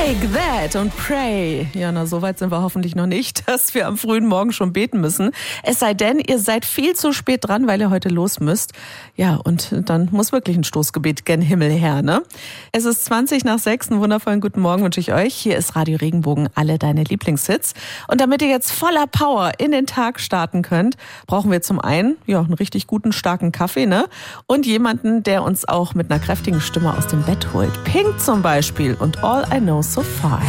Take That und Pray. Ja, na, so weit sind wir hoffentlich noch nicht, dass wir am frühen Morgen schon beten müssen. Es sei denn, ihr seid viel zu spät dran, weil ihr heute los müsst. Ja, und dann muss wirklich ein Stoßgebet gen Himmel her, ne? Es ist 20:20, einen wundervollen guten Morgen wünsche ich euch. Hier ist Radio Regenbogen, alle deine Lieblingshits. Und damit ihr jetzt voller Power in den Tag starten könnt, brauchen wir zum einen, ja, einen richtig guten, starken Kaffee, ne? Und jemanden, der uns auch mit einer kräftigen Stimme aus dem Bett holt. Pink zum Beispiel und All I Know So Far.